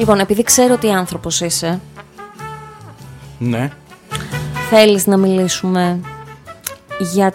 Λοιπόν, επειδή ξέρω τι άνθρωπος είσαι, Ναι. θέλεις να μιλήσουμε για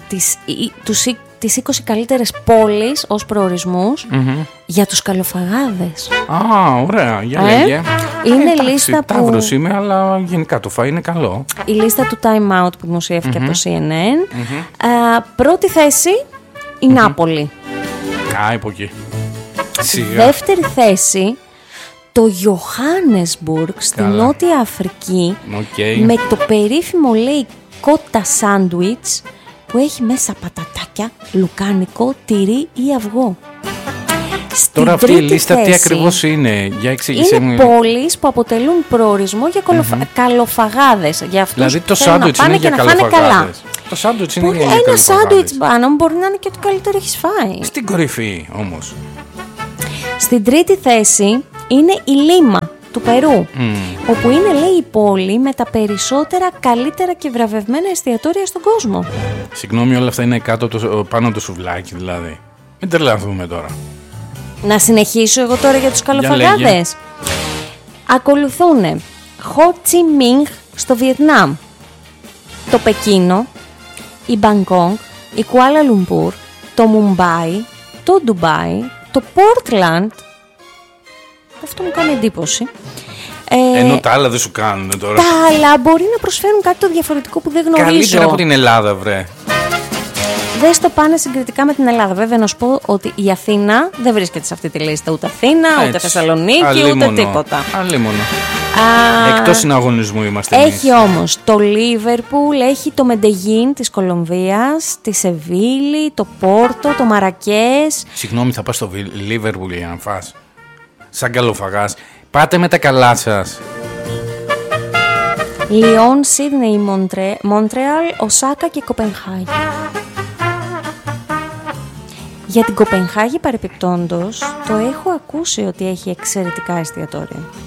τις 20 καλύτερες πόλεις ως προορισμούς για τους καλοφαγάδες. Α, ωραία, για λέγε. Είναι Εντάξει, λίστα που... Ταύρος είμαι, αλλά γενικά το φαΐ είναι καλό. Η λίστα του Time Out που δημοσιεύτηκε από το CNN. Πρώτη θέση, η Νάπολη. Α, είπε εκεί. Σιγά. Δεύτερη θέση, το Johannesburg στη Νότια Αφρική, με το περίφημο, λέει, κότα σάντουιτς που έχει μέσα πατατάκια, λουκάνικο, τυρί ή αυγό. Τώρα αυτή η λίστα τι ακριβώς είναι? Για εξήγησέ μου. Είναι πόλεις που αποτελούν προορισμό για καλοφαγάδες. Για αυτούς δηλαδή που το θέλουν να σάντουιτς πάνε είναι και για να φάνε καλά. καλοφαγάδες. Το σάντουιτς είναι για καλοφαγάδες. Ένα σάντουιτς πάνω μπορεί να είναι και το καλύτερο έχεις φάει. Στην κορυφή όμως. Στην τρίτη θέση είναι η Λίμα του Περού, όπου είναι, λέει, η πόλη με τα περισσότερα, καλύτερα και βραβευμένα εστιατόρια στον κόσμο. Συγγνώμη, όλα αυτά είναι πάνω από το σουβλάκι δηλαδή. Μην τρελαθούμε τώρα. Να συνεχίσω εγώ τώρα για τους καλοφαγάδες. Ακολουθούν Χο Τσι Μίνγκ στο Βιετνάμ, το Πεκίνο, η Μπαγκόγκ, η Κουάλα Λουμπούρ, το Μουμπάι, το Ντουμπάι, το Πόρτλαντ. Αυτό μου κάνει εντύπωση. Ενώ τα άλλα δεν σου κάνουν τώρα. Τα άλλα μπορεί να προσφέρουν κάτι το διαφορετικό που δεν γνωρίζω. Καλύτερα από την Ελλάδα, βρε. Δεν στο πάνε συγκριτικά με την Ελλάδα. Βέβαια, να σου πω ότι η Αθήνα δεν βρίσκεται σε αυτή τη λίστα. Ούτε Αθήνα, ούτε Θεσσαλονίκη, ούτε τίποτα. Αλλήμονο. Εκτός συναγωνισμού είμαστε εμείς. Έχει όμως το Λίβερπουλ, έχει το Μεντεγίν της Κολομβίας, τη Σεβίλη, το Πόρτο, το Μαρακές. Συγγνώμη, θα πας στο Λίβερπουλ για να φας? Σαν καλοφαγάς. Πάτε με τα καλά σας. Λιόν, Σίδνεϊ, Μόντρεαλ, Οσάκα και Κοπενχάγη. Για την Κοπενχάγη παρεπιπτόντως, το έχω ακούσει ότι έχει εξαιρετικά εστιατόρια.